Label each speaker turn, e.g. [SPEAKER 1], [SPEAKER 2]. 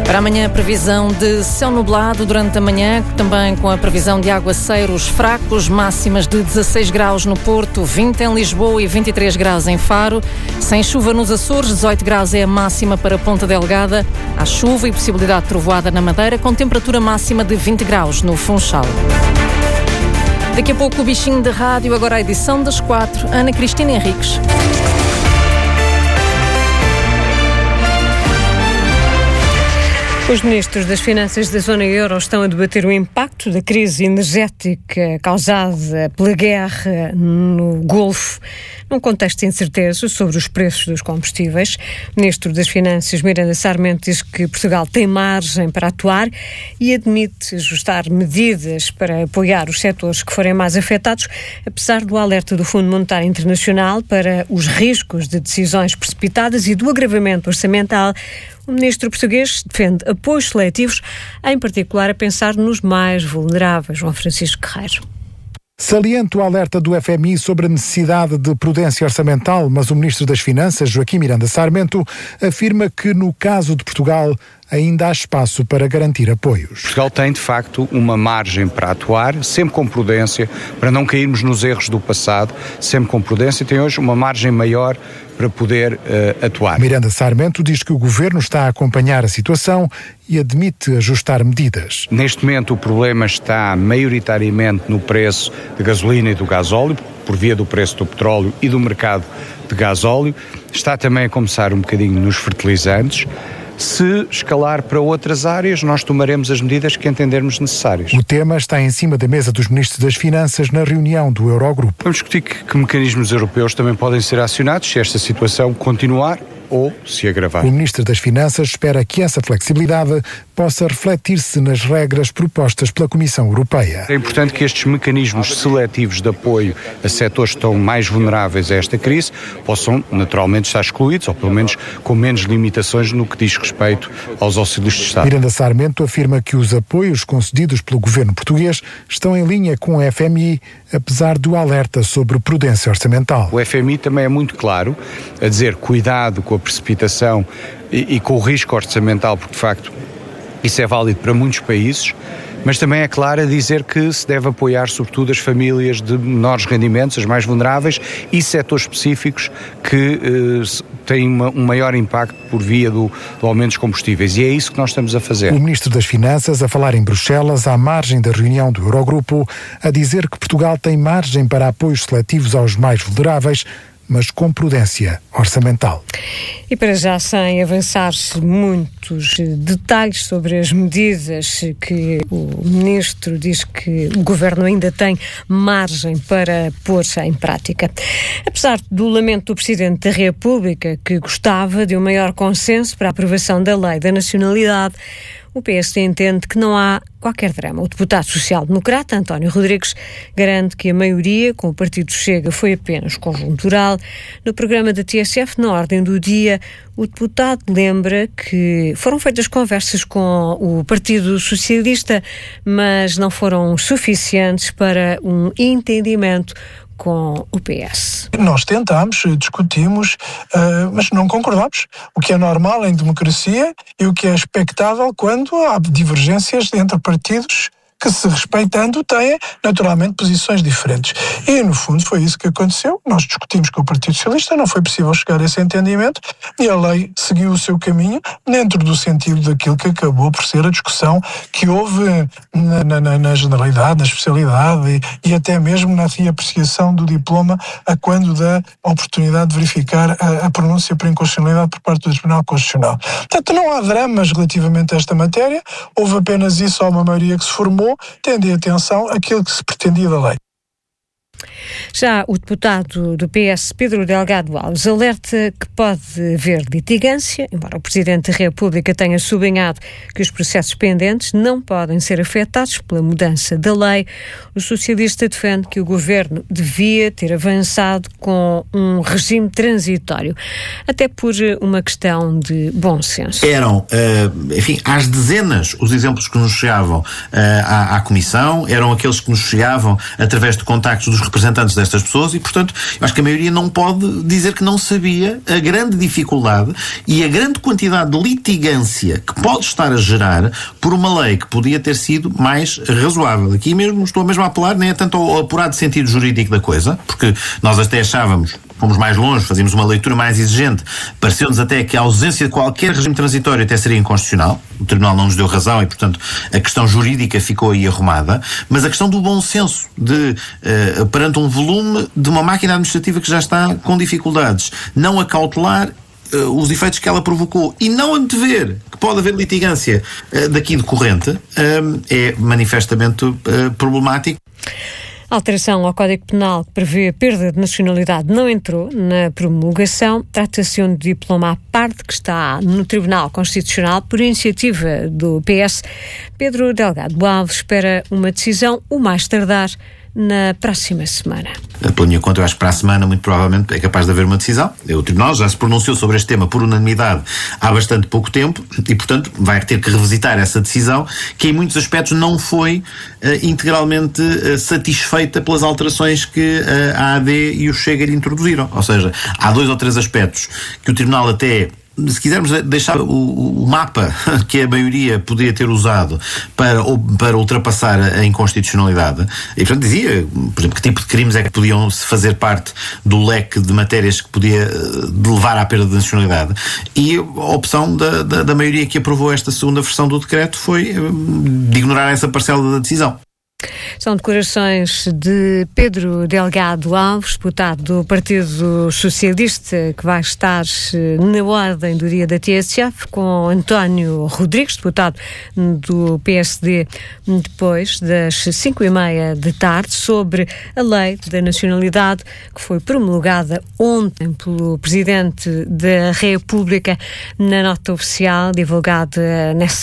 [SPEAKER 1] Para amanhã, previsão de céu nublado durante a manhã, também com a previsão de aguaceiros fracos, máximas de 16 graus no Porto, 20 em Lisboa e 23 graus em Faro. Sem chuva nos Açores, 18 graus é a máxima para Ponta Delgada. Há chuva e possibilidade de trovoada na Madeira, com temperatura máxima de 20 graus no Funchal. Daqui a pouco o bichinho de rádio, agora a edição das 4, Ana Cristina Henriques.
[SPEAKER 2] Os ministros das Finanças da Zona Euro estão a debater o impacto da crise energética causada pela guerra no Golfo, num contexto de incerteza sobre os preços dos combustíveis. O ministro das Finanças, Miranda Sarmento, diz que Portugal tem margem para atuar e admite ajustar medidas para apoiar os setores que forem mais afetados, apesar do alerta do Fundo Monetário Internacional para os riscos de decisões precipitadas e do agravamento orçamental. O ministro português defende apoios seletivos, em particular a pensar nos mais vulneráveis. João Francisco Guerreiro.
[SPEAKER 3] Salienta o alerta do FMI sobre a necessidade de prudência orçamental, mas o ministro das Finanças, Joaquim Miranda Sarmento, afirma que no caso de Portugal ainda há espaço para garantir apoios.
[SPEAKER 4] Portugal tem, de facto, uma margem para atuar, sempre com prudência, para não cairmos nos erros do passado, sempre com prudência, e tem hoje uma margem maior para poder atuar.
[SPEAKER 3] Miranda Sarmento diz que o Governo está a acompanhar a situação e admite ajustar medidas.
[SPEAKER 4] Neste momento o problema está maioritariamente no preço da gasolina e do gasóleo, por via do preço do petróleo e do mercado de gasóleo. Está também a começar um bocadinho nos fertilizantes. Se escalar para outras áreas, nós tomaremos as medidas que entendermos necessárias.
[SPEAKER 3] O tema está em cima da mesa dos ministros das Finanças na reunião do Eurogrupo.
[SPEAKER 4] Vamos discutir que mecanismos europeus também podem ser acionados se esta situação continuar ou se agravar.
[SPEAKER 3] O ministro das Finanças espera que essa flexibilidade possa refletir-se nas regras propostas pela Comissão Europeia.
[SPEAKER 4] É importante que estes mecanismos seletivos de apoio a setores que estão mais vulneráveis a esta crise possam naturalmente estar excluídos, ou pelo menos com menos limitações no que diz respeito aos auxílios de Estado.
[SPEAKER 3] Miranda Sarmento afirma que os apoios concedidos pelo governo português estão em linha com o FMI, apesar do alerta sobre prudência orçamental.
[SPEAKER 4] O FMI também é muito claro a dizer cuidado com a precipitação e com o risco orçamental, porque de facto isso é válido para muitos países, mas também é claro a dizer que se deve apoiar sobretudo as famílias de menores rendimentos, as mais vulneráveis, e setores específicos que têm um maior impacto por via do aumento dos combustíveis, e é isso que nós estamos a fazer.
[SPEAKER 3] O ministro das Finanças a falar em Bruxelas, à margem da reunião do Eurogrupo, a dizer que Portugal tem margem para apoios seletivos aos mais vulneráveis, mas com prudência orçamental.
[SPEAKER 2] E para já, sem avançar muitos detalhes sobre as medidas que o ministro diz que o governo ainda tem margem para pôr em prática. Apesar do lamento do Presidente da República, que gostava de um maior consenso para a aprovação da lei da nacionalidade, o PSD entende que não há qualquer drama. O deputado social-democrata, António Rodrigues, garante que a maioria com o Partido Chega foi apenas conjuntural. No programa da TSF, na ordem do dia, o deputado lembra que foram feitas conversas com o Partido Socialista, mas não foram suficientes para um entendimento com o PS.
[SPEAKER 5] Nós tentámos, discutimos, mas não concordámos. O que é normal em democracia e o que é expectável quando há divergências entre partidos que, se respeitando, têm naturalmente posições diferentes. E, no fundo, foi isso que aconteceu. Nós discutimos com o Partido Socialista, não foi possível chegar a esse entendimento e a lei seguiu o seu caminho dentro do sentido daquilo que acabou por ser a discussão que houve na generalidade, na especialidade e até mesmo na reapreciação do diploma a quando da oportunidade de verificar a pronúncia por inconstitucionalidade por parte do Tribunal Constitucional. Portanto, não há dramas relativamente a esta matéria, houve apenas isso a uma maioria que se formou, tendo em atenção aquilo que se pretendia da lei.
[SPEAKER 2] Já o deputado do PS, Pedro Delgado Alves, alerta que pode haver litigância, embora o Presidente da República tenha sublinhado que os processos pendentes não podem ser afetados pela mudança da lei. O socialista defende que o Governo devia ter avançado com um regime transitório, até por uma questão de bom senso.
[SPEAKER 6] Eram, às dezenas os exemplos que nos chegavam à Comissão, eram aqueles que nos chegavam através de contactos dos representantes destas pessoas e, portanto, eu acho que a maioria não pode dizer que não sabia a grande dificuldade e a grande quantidade de litigância que pode estar a gerar por uma lei que podia ter sido mais razoável. Aqui mesmo estou mesmo a apelar, nem é tanto ao apurado sentido jurídico da coisa, porque nós até achávamos, fomos mais longe, fazíamos uma leitura mais exigente, pareceu-nos até que a ausência de qualquer regime transitório até seria inconstitucional. O Tribunal não nos deu razão e, portanto, a questão jurídica ficou aí arrumada, mas a questão do bom senso, de, perante um volume de uma máquina administrativa que já está com dificuldades, não acautelar os efeitos que ela provocou e não antever que pode haver litigância daqui decorrente, é manifestamente problemático.
[SPEAKER 2] A alteração ao Código Penal que prevê a perda de nacionalidade não entrou na promulgação. Trata-se de um diploma à parte que está no Tribunal Constitucional por iniciativa do PS. Pedro Delgado Alves espera uma decisão o mais tardar na próxima semana.
[SPEAKER 6] Pela minha conta, eu acho que para a semana, muito provavelmente, é capaz de haver uma decisão. O Tribunal já se pronunciou sobre este tema por unanimidade há bastante pouco tempo e, portanto, vai ter que revisitar essa decisão, que em muitos aspectos não foi integralmente satisfeita pelas alterações que a AD e o Chega lhe introduziram. Ou seja, há 2 ou 3 aspectos que o Tribunal até, se quisermos deixar o mapa que a maioria poderia ter usado para ultrapassar a inconstitucionalidade, e portanto dizia, por exemplo, que tipo de crimes é que podiam fazer parte do leque de matérias que podia levar à perda de nacionalidade, e a opção da maioria que aprovou esta segunda versão do decreto foi de ignorar essa parcela da decisão.
[SPEAKER 2] São declarações de Pedro Delgado Alves, deputado do Partido Socialista, que vai estar na ordem do dia da TSF, com António Rodrigues, deputado do PSD, depois das 5:30 da tarde, sobre a lei da nacionalidade que foi promulgada ontem pelo Presidente da República na nota oficial divulgada nessa